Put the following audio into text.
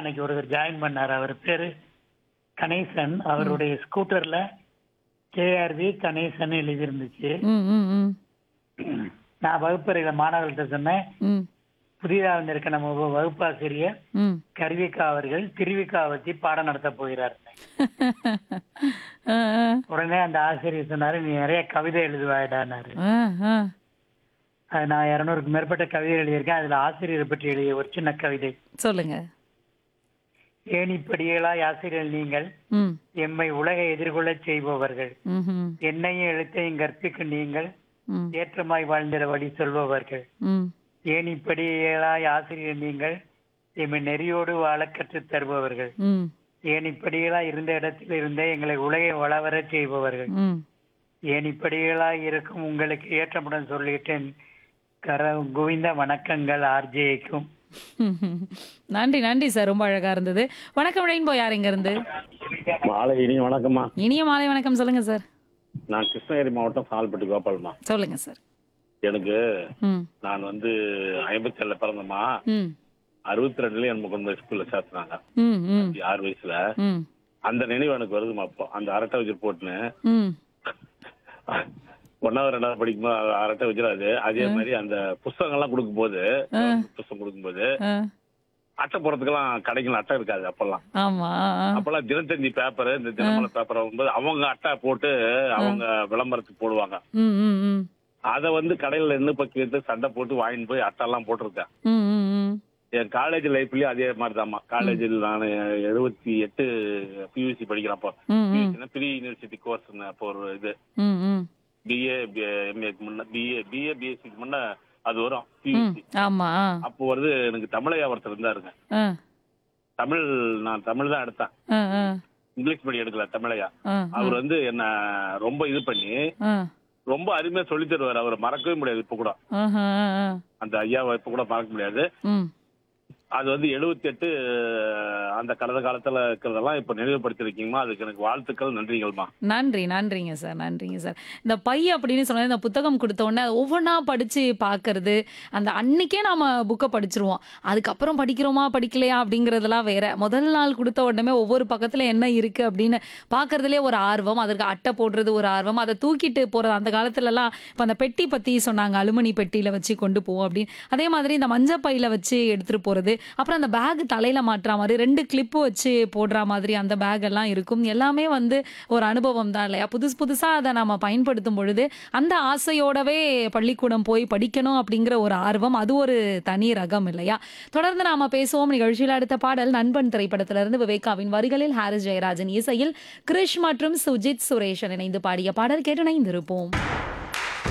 அன்னைக்கு ஒருத்தர் ஜாயின் பண்ணாரு. அவர் பேரு கணேசன். அவருடைய ஸ்கூட்டர்ல கேஆர்வி கணேசன் எழுதியிருந்துச்சு. ம், ம், ம், நான் வகுப்பறையில மாணவர்கள்ட்ட சொன்னேன், ம், புதிதாக வந்திருக்க நம்ம வகுப்பாசிரியர் ம். கர்விகா அவர்கள் திருவிக்கா வச்சு பாடம் நடத்த போகிறார். ஆ, ஆ, உடனே அந்த ஆசிரியர் சொன்னாரு, நீ நிறைய கவிதை எழுதுவாயிடான்னாரு. ஆ, ஆ. அது நான் 200க்கு மேற்பட்ட கவிதை எழுதியிருக்கேன். அதுல ஆசிரியரை பற்றி எழுதிய ஒரு சின்ன கவிதை. சொல்லுங்க. ஏணிப்படிகளாய் ஆசிரியர் நீங்கள், ம், எம்மை உலகை எதிர்கொள்ளச் செய்பவர்கள், ம்ஹும், என்னையும் எழுத்தையும் கற்பிக்கும் நீங்கள், ம், ஏற்றமாய் வாழ்ந்திட வழி சொல்பவர்கள். ம், ஏணிப்படிகளாய் ஆசிரியர் நீங்கள், எம்மை நெறியோடு வாழ கற்றுத் தருபவர்கள், ம், ஏணிப்படிகளாய் இருந்த இடத்தில் இருந்தே எங்களை உலகை வளவரச் செய்பவர்கள், ம். ஏணிப்படிகளாய் இருக்கும் உங்களுக்கு ஏற்றமுடன் சொல்லிட்டேன் குவிந்த வணக்கங்கள் ஆர்ஜேக்கும். நன்றி நன்றி சார், ரொம்ப அழகா இருந்தது. வணக்கம் ரெயின்போ, யார் இங்க இருந்து? மாலை இனி வணக்கம்மா. இனிய மாலை வணக்கம், சொல்லுங்க சார். நான் கிருஷ்ணகிரி மாவட்டம் சால்பட்டி கோபால்மா. சொல்லுங்க சார். எனக்கு ம், நான் 57 பிறந்தம்மா. ம், 62 எனக்கு கொண்டு போய் ஸ்கூல்ல சேர்த்துனாங்க. ம், ம், 6 வயசுல. ம், அந்த நினைவு எனக்கு வருதுமா. அப்போ அந்த அரட்டை வச்சு போட்டுன்னு ம். 1வது 2வது படிக்கும்போது அரட்டை வச்சிடாது. அதே மாதிரி அந்த புஸ்தகங்கள்லாம் கொடுக்கும்போது, புஸ்தகம் கொடுக்கும்போது ஆ, அட்டை போடுறதுக்கெல்லாம் கடைகள் அட்டை இருக்காது அப்பெல்லாம். ஆமா. அப்பெல்லாம் தினத்தந்தி பேப்பர், இந்த தினமலை பேப்பர் வரும்போது அவங்க அட்டை போட்டு அவங்க விளம்பரத்துக்கு போடுவாங்க. ம், ம், ம், அதை கடையில நின்று பக்கத்து சண்டை போட்டு வாங்கிட்டு போய் அட்டெல்லாம் போட்டிருக்கேன். ம், ம், ம். என் காலேஜ் லைஃப்லயும் அதே மாதிரிதாம்மா. காலேஜில் நான் 78 பியூசி படிக்கிறப்போ, ம், ம், ப்ரீ யூனிவர்சிட்டி கோர்ஸ் அப்போ ஒரு இது ம், ம், பிஏ எம்ஏக்கு முன்ன பிஎஸ்சிக்கு முன்ன அது வரும் ம். பியூசி. ஆமா. அப்போ தமிழையா ஒருத்தர் இருந்தாருங்க. ஆ, நான் தமிழ் தான் எடுத்தேன், ஆ, ஆ, இங்கிலீஷ் மீடியம் எடுக்கல, தமிழையா. ஆ, அவர் என்ன ரொம்ப இது பண்ணி ஆ, ரொம்ப அருமையா சொல்லி தருவார். அவரை மறக்கவே முடியாது. இப்ப கூட ஆஹா, ஆ, அந்த ஐயாவை இப்ப கூட மறக்க முடியாது. ம். அது 78 அந்த கடந்த காலத்துல இருக்கிறதெல்லாம் இப்ப நினைவுபடுத்திருக்கீங்கம்மா. அதுக்கு எனக்கு வாழ்த்துக்கள், நன்றிகள்மா. நன்றி நன்றிங்க சார், நன்றிங்க சார். இந்த பை அப்படின்னு சொன்னா, இந்த புத்தகம் கொடுத்த உடனே அது ஒவ்வொன்றா படிச்சு பார்க்கறது, அந்த அன்னைக்கே நாம புக்கை படிச்சிருவோம். அதுக்கப்புறம் படிக்கிறோமா படிக்கலையா அப்படிங்கிறதெல்லாம் வேற. முதல் நாள் கொடுத்த உடனே ஒவ்வொரு பக்கத்துல என்ன இருக்கு அப்படின்னு பார்க்கறதுலே ஒரு ஆர்வம், அதற்கு அட்டை போடுறது ஒரு ஆர்வம், அதை தூக்கிட்டு போறது. அந்த காலத்துலலாம் இப்போ அந்த பெட்டி பத்தி சொன்னாங்க, அலுமினி பெட்டியில வச்சு கொண்டு போவோம் அப்படின்னு. அதே மாதிரி இந்த மஞ்சள் பையில வச்சு எடுத்துட்டு போறது, அப்புறம் அந்த பேக் தலையில மாட்டுற மாதிரி 2 கிளிப்பு வச்சு போடுற மாதிரி அந்த பேக் எல்லாம் இருக்கும். எல்லாமே ஒரு அனுபவம் தான் இல்லையா? புதுசா அதை நாம பயன்படுத்தும் பொழுது அந்த ஆசையோடவே பள்ளிக்கூடம் போய் படிக்கணும் அப்படிங்கிற ஒரு ஆர்வம், அது ஒரு தனி ரகம் இல்லையா? தொடர்ந்து நாம பேசுவோம். நிகழ்ச்சியில் அடுத்த பாடல் நண்பன் திரைப்படத்திலிருந்து விவேகாவின் வரிகளில் ஹாரிஸ் ஜெயராஜன் இசையில் கிரிஷ் மற்றும் சுஜித் சுரேஷன் இணைந்து பாடிய பாடல் கேட்டு இணைந்திருப்போம்.